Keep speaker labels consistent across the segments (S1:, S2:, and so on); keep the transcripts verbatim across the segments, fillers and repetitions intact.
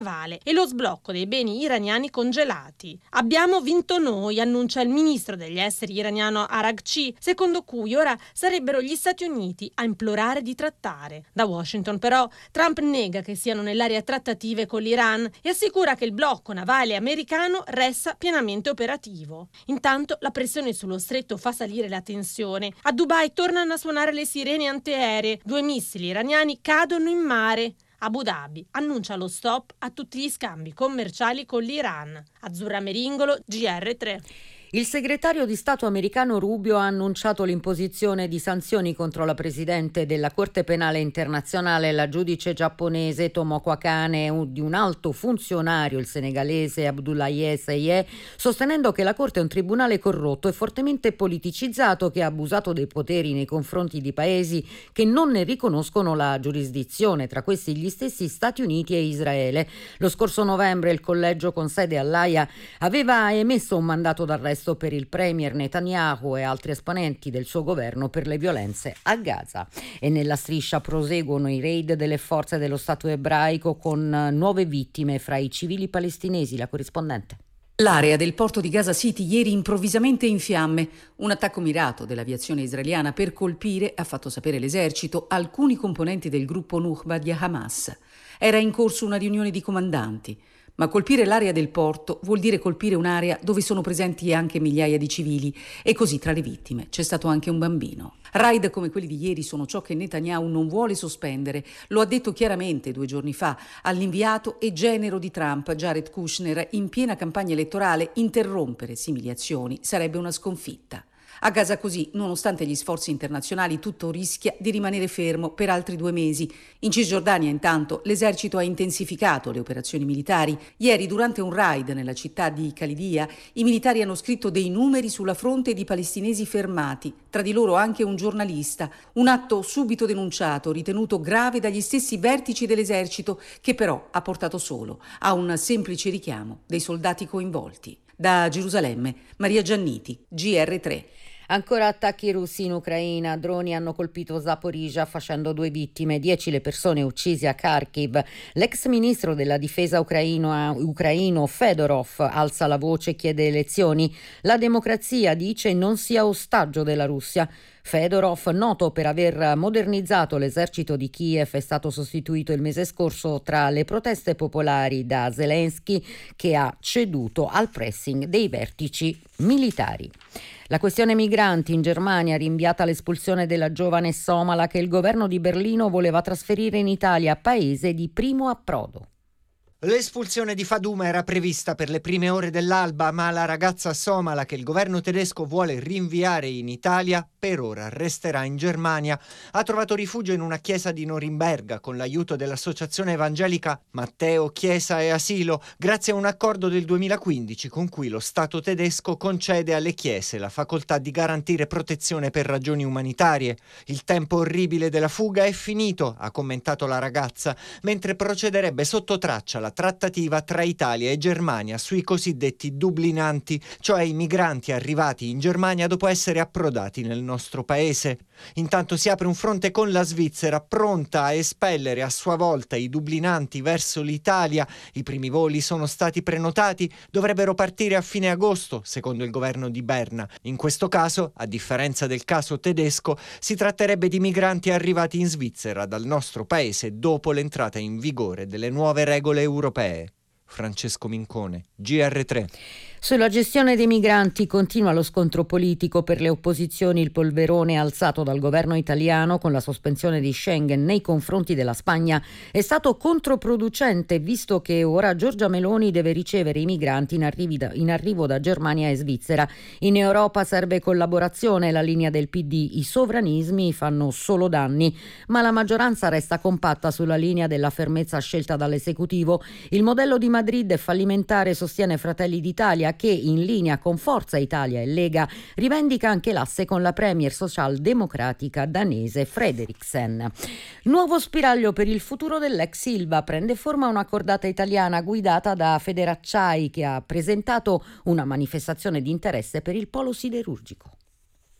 S1: navale e lo sblocco dei beni iraniani congelati. Abbiamo vinto noi, annuncia il ministro degli esteri iraniano Araghchi, secondo cui ora sarebbero gli Stati Uniti a implorare di trattare. Da Washington però Trump nega che siano nell'area trattative con l'Iran e assicura che il blocco navale americano resta pienamente operativo. Intanto la pressione sullo stretto fa salire la tensione. A Dubai tornano a suonare le sirene antiaeree, due missili iraniani cadono in mare. Abu Dhabi annuncia lo stop a tutti gli scambi commerciali con l'Iran. Azzurra Meringolo, G R tre.
S2: Il segretario di Stato americano Rubio ha annunciato l'imposizione di sanzioni contro la presidente della Corte Penale Internazionale, la giudice giapponese Tomoko Akane, e di un alto funzionario, il senegalese Abdoulaye Seye, sostenendo che la Corte è un tribunale corrotto e fortemente politicizzato che ha abusato dei poteri nei confronti di paesi che non ne riconoscono la giurisdizione, tra questi gli stessi Stati Uniti e Israele. Lo scorso novembre il collegio con sede all'Aia aveva emesso un mandato d'arresto per il premier Netanyahu e altri esponenti del suo governo per le violenze a Gaza. E nella striscia proseguono i raid delle forze dello Stato ebraico con nuove vittime fra i civili palestinesi. La corrispondente.
S3: L'area del porto di Gaza City ieri improvvisamente in fiamme. Un attacco mirato dell'aviazione israeliana per colpire, ha fatto sapere l'esercito, alcuni componenti del gruppo Nukhba di Hamas. Era in corso una riunione di comandanti. Ma colpire l'area del porto vuol dire colpire un'area dove sono presenti anche migliaia di civili e così tra le vittime c'è stato anche un bambino. Raid come quelli di ieri sono ciò che Netanyahu non vuole sospendere. Lo ha detto chiaramente due giorni fa all'inviato e genero di Trump, Jared Kushner, in piena campagna elettorale. Interrompere simili azioni sarebbe una sconfitta. A Gaza così, nonostante gli sforzi internazionali, tutto rischia di rimanere fermo per altri due mesi. In Cisgiordania, intanto, l'esercito ha intensificato le operazioni militari. Ieri, durante un raid nella città di Kalidia, i militari hanno scritto dei numeri sulla fronte di palestinesi fermati, tra di loro anche un giornalista. Un atto subito denunciato, ritenuto grave dagli stessi vertici dell'esercito, che però ha portato solo a un semplice richiamo dei soldati coinvolti. Da Gerusalemme, Maria Gianniti, G R tre.
S2: Ancora attacchi russi in Ucraina, droni hanno colpito Zaporizhzhia facendo due vittime, dieci le persone uccise a Kharkiv. L'ex ministro della difesa ucraino, ucraino Fedorov alza la voce e chiede elezioni. La democrazia, dice, non sia ostaggio della Russia. Fedorov, noto per aver modernizzato l'esercito di Kiev, è stato sostituito il mese scorso tra le proteste popolari da Zelensky, che ha ceduto al pressing dei vertici militari. La questione migranti in Germania, rinviata l'espulsione della giovane somala che il governo di Berlino voleva trasferire in Italia, paese di primo approdo.
S4: L'espulsione di Faduma era prevista per le prime ore dell'alba, ma la ragazza somala che il governo tedesco vuole rinviare in Italia per ora resterà in Germania. Ha trovato rifugio in una chiesa di Norimberga con l'aiuto dell'associazione evangelica Matteo Chiesa e Asilo, grazie a un accordo del duemilaquindici con cui lo Stato tedesco concede alle chiese la facoltà di garantire protezione per ragioni umanitarie. Il tempo orribile della fuga è finito, ha commentato la ragazza, mentre procederebbe sotto traccia la trattativa tra Italia e Germania sui cosiddetti dublinanti, cioè i migranti arrivati in Germania dopo essere approdati nel nostro paese. Intanto si apre un fronte con la Svizzera, pronta a espellere a sua volta i dublinanti verso l'Italia. I primi voli sono stati prenotati, dovrebbero partire a fine agosto, secondo il governo di Berna. In questo caso, a differenza del caso tedesco, si tratterebbe di migranti arrivati in Svizzera dal nostro paese dopo l'entrata in vigore delle nuove regole europee. Francesco Mincone, G R tre.
S2: Sulla gestione dei migranti continua lo scontro politico. Per le opposizioni il polverone alzato dal governo italiano con la sospensione di Schengen nei confronti della Spagna è stato controproducente, visto che ora Giorgia Meloni deve ricevere i migranti in, da, in arrivo da Germania e Svizzera. In Europa serve collaborazione, la linea del P D. I sovranismi fanno solo danni, ma la maggioranza resta compatta sulla linea della fermezza scelta dall'esecutivo. Il modello di Madrid è fallimentare, sostiene Fratelli d'Italia, che in linea con Forza Italia e Lega rivendica anche l'asse con la premier socialdemocratica danese Frederiksen. Nuovo spiraglio per il futuro dell'ex Ilva. Prende forma una cordata italiana guidata da Federacciai, che ha presentato una manifestazione di interesse per il polo siderurgico.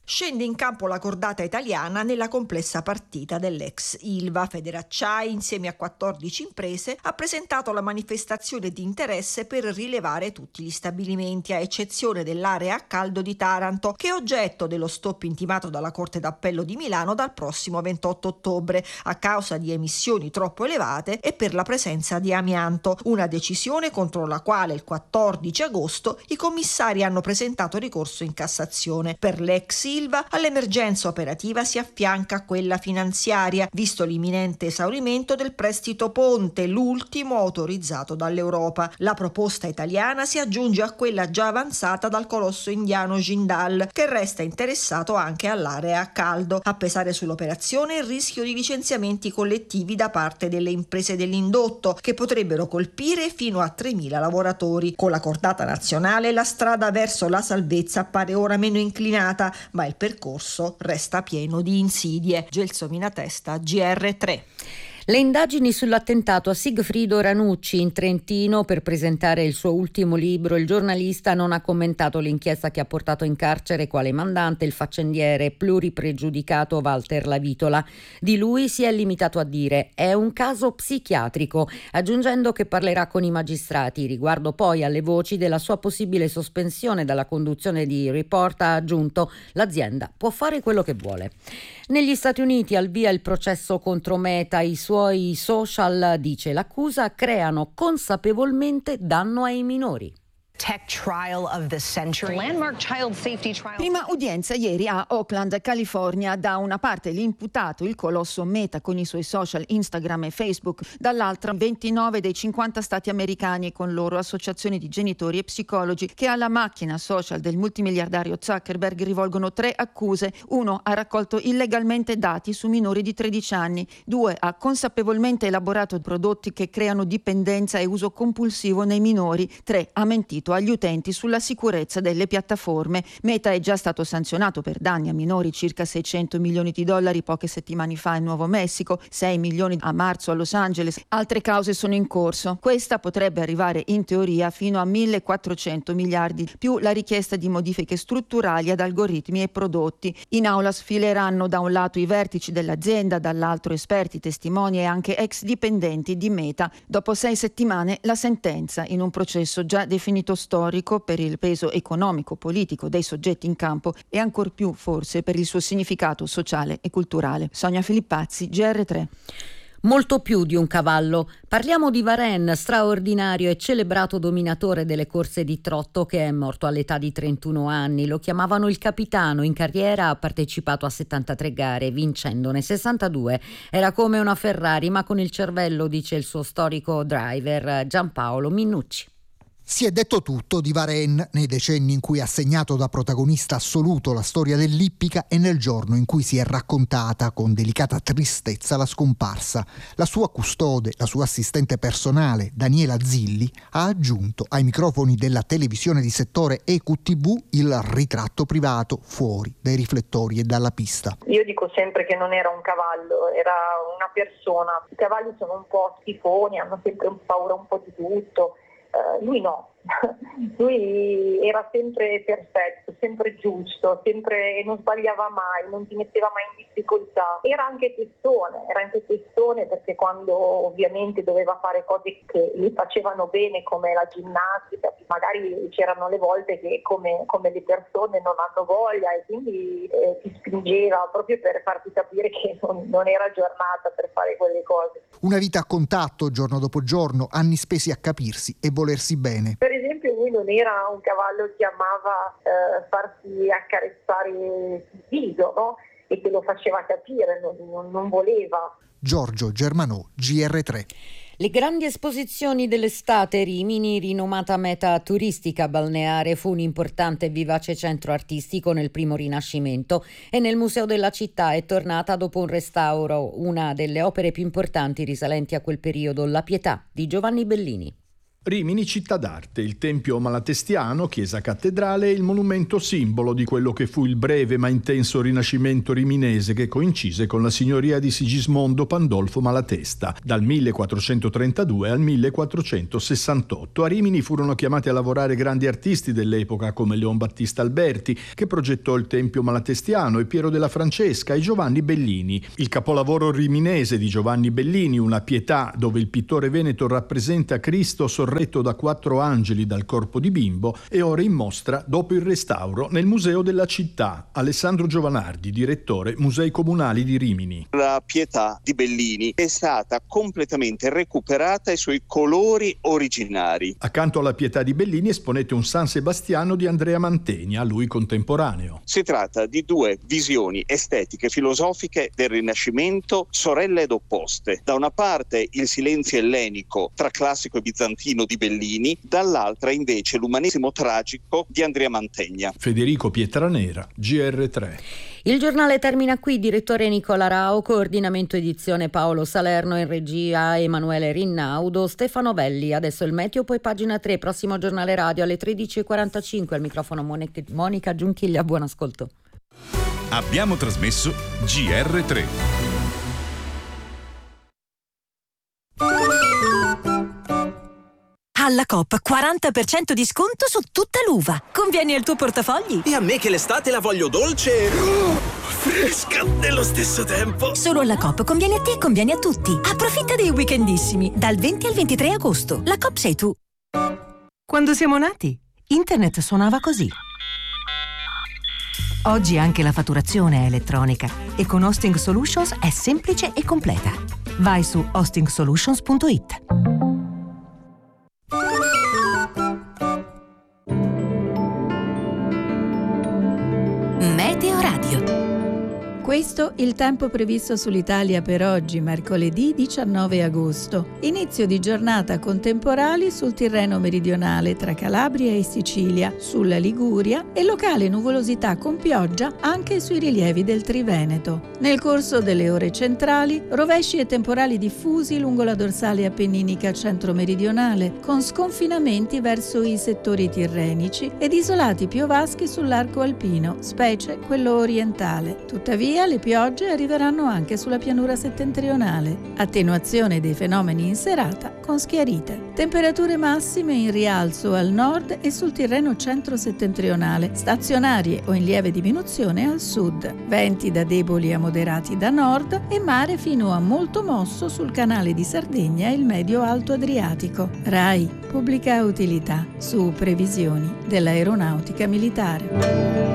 S5: Scende in campo la cordata italiana nella complessa partita dell'ex Ilva. Federacciai, insieme a quattordici imprese, ha presentato la manifestazione di interesse per rilevare tutti gli stabilimenti, a eccezione dell'area a caldo di Taranto, che è oggetto dello stop intimato dalla Corte d'Appello di Milano dal prossimo ventotto ottobre, a causa di emissioni troppo elevate e per la presenza di amianto. Una decisione contro la quale il quattordici agosto i commissari hanno presentato ricorso in Cassazione. Per l'ex Ilva all'emergenza operativa si affianca quella finanziaria, visto l'imminente esaurimento del prestito ponte, l'ultimo autorizzato dall'Europa. La proposta italiana si aggiunge a quella già avanzata dal colosso indiano Jindal, che resta interessato anche all'area a caldo. A pesare sull'operazione il rischio di licenziamenti collettivi da parte delle imprese dell'indotto, che potrebbero colpire fino a tremila lavoratori. Con la cordata nazionale la strada verso la salvezza appare ora meno inclinata, ma il percorso resta pieno di insidie. Gelsomina Testa, G R tre.
S2: Le indagini sull'attentato a Sigfrido Ranucci in Trentino. Per presentare il suo ultimo libro, il giornalista non ha commentato l'inchiesta che ha portato in carcere quale mandante il faccendiere pluripregiudicato Walter Lavitola. Di lui si è limitato a dire: è un caso psichiatrico, aggiungendo che parlerà con i magistrati. Riguardo poi alle voci della sua possibile sospensione dalla conduzione di Report, ha aggiunto: l'azienda può fare quello che vuole. Negli Stati Uniti al via il processo contro Meta. I suoi social, dice l'accusa, creano consapevolmente danno ai minori.
S6: Tech trial of the century. Landmark child safety trial.
S7: Prima udienza ieri a Oakland, California. Da una parte l'imputato, il colosso Meta con i suoi social Instagram e Facebook, dall'altra ventinove dei cinquanta stati americani con loro associazioni di genitori e psicologi che alla macchina social del multimiliardario Zuckerberg rivolgono tre accuse. Uno, ha raccolto illegalmente dati su minori di tredici anni. Due, ha consapevolmente elaborato prodotti che creano dipendenza e uso compulsivo nei minori. Tre, ha mentito agli utenti sulla sicurezza delle piattaforme. Meta è già stato sanzionato per danni a minori, circa seicento milioni di dollari poche settimane fa in Nuovo Messico, sei milioni a marzo a Los Angeles. Altre cause sono in corso. Questa potrebbe arrivare in teoria fino a millequattrocento miliardi, più la richiesta di modifiche strutturali ad algoritmi e prodotti. In aula sfileranno da un lato i vertici dell'azienda, dall'altro esperti, testimoni e anche ex dipendenti di Meta. Dopo sei settimane la sentenza, in un processo già definito storico per il peso economico, politico dei soggetti in campo e ancor più forse per il suo significato sociale e culturale. Sonia Filippazzi, G R tre.
S2: Molto più di un cavallo. Parliamo di Varenne, straordinario e celebrato dominatore delle corse di trotto, che è morto all'età di trentuno anni. Lo chiamavano il capitano. In carriera ha partecipato a settantatré gare, vincendone sessantadue. Era come una Ferrari, ma con il cervello, dice il suo storico driver Giampaolo Minnucci.
S8: Si è detto tutto di Varenne nei decenni in cui ha segnato da protagonista assoluto la storia dell'ippica e nel giorno in cui si è raccontata con delicata tristezza la scomparsa. La sua custode, la sua assistente personale, Daniela Zilli, ha aggiunto ai microfoni della televisione di settore E Q T V il ritratto privato fuori dai riflettori e dalla pista.
S9: Io dico sempre che non era un cavallo, era una persona. I cavalli sono un po' schifoni, hanno sempre paura un po' di tutto. Uh, lui no, lui era sempre perfetto, sempre giusto, sempre non sbagliava mai, non ti metteva mai in difficoltà. Era anche testone, era anche testone perché quando ovviamente doveva fare cose che gli facevano bene come la ginnastica, magari c'erano le volte che come, come le persone non hanno voglia e quindi eh, ti spingeva proprio per farti capire che non, non era giornata per fare quelle cose.
S8: Una vita a contatto giorno dopo giorno, anni spesi a capirsi e volersi bene.
S9: Per esempio lui non era un cavallo che amava eh, farsi accarezzare il viso, no? E che lo faceva capire, non, non, non voleva.
S8: Giorgio Germanò, G R tre.
S2: Le grandi esposizioni dell'estate. Rimini, rinomata meta turistica balneare, fu un importante e vivace centro artistico nel primo Rinascimento e nel Museo della città è tornata dopo un restauro una delle opere più importanti risalenti a quel periodo, La Pietà di Giovanni Bellini.
S10: Rimini città d'arte, il Tempio Malatestiano, chiesa cattedrale, è il monumento simbolo di quello che fu il breve ma intenso rinascimento riminese che coincise con la signoria di Sigismondo Pandolfo Malatesta. Dal millequattrocentotrentadue al millequattrocentosessantotto a Rimini furono chiamati a lavorare grandi artisti dell'epoca come Leon Battista Alberti, che progettò il Tempio Malatestiano, e Piero della Francesca e Giovanni Bellini. Il capolavoro riminese di Giovanni Bellini, Una Pietà, dove il pittore veneto rappresenta Cristo sorretto da quattro angeli dal corpo di bimbo, è ora in mostra dopo il restauro nel Museo della Città. Alessandro Giovanardi, direttore Musei Comunali di Rimini.
S11: La Pietà di Bellini è stata completamente recuperata ai suoi colori originari.
S10: Accanto alla Pietà di Bellini esponete un San Sebastiano di Andrea Mantegna, a lui contemporaneo.
S11: Si tratta di due visioni estetiche filosofiche del Rinascimento, sorelle ed opposte. Da una parte il silenzio ellenico tra classico e bizantino di Bellini, dall'altra invece l'umanesimo tragico di Andrea Mantegna.
S10: Federico Pietranera, G R tre.
S2: Il giornale termina qui. Direttore Nicola Rao, coordinamento edizione Paolo Salerno, in regia Emanuele Rinnaudo, Stefano Belli. Adesso il meteo, poi pagina tre, prossimo giornale radio alle tredici e quarantacinque. Al microfono Monica Giunchiglia, buon ascolto.
S12: Abbiamo trasmesso G R tre.
S13: Alla Coop quaranta per cento di sconto su tutta l'uva. Convieni al tuo portafogli.
S14: E a me che l'estate la voglio dolce e oh, fresca nello stesso tempo.
S13: Solo alla Coop conviene a te e conviene a tutti. Approfitta dei weekendissimi dal venti al ventitré agosto. La Coop sei tu.
S15: Quando siamo nati, internet suonava così. Oggi anche la fatturazione è elettronica e con Hosting Solutions è semplice e completa. Vai su hosting solutions punto it.
S13: Meteo Radio.
S16: Questo il tempo previsto sull'Italia per oggi, mercoledì diciannove agosto. Inizio di giornata con temporali sul Tirreno meridionale tra Calabria e Sicilia, sulla Liguria, e locale nuvolosità con pioggia anche sui rilievi del Triveneto. Nel corso delle ore centrali, rovesci e temporali diffusi lungo la dorsale appenninica centro-meridionale, con sconfinamenti verso i settori tirrenici ed isolati piovaschi sull'arco alpino, specie quello orientale. Tuttavia, le piogge arriveranno anche sulla pianura settentrionale. Attenuazione dei fenomeni in serata con schiarite. Temperature massime in rialzo al nord e sul Tirreno centro-settentrionale, stazionarie o in lieve diminuzione al sud. Venti da deboli a moderati da nord e mare fino a molto mosso sul canale di Sardegna e il medio-alto Adriatico. RAI, pubblica utilità, su previsioni dell'aeronautica militare.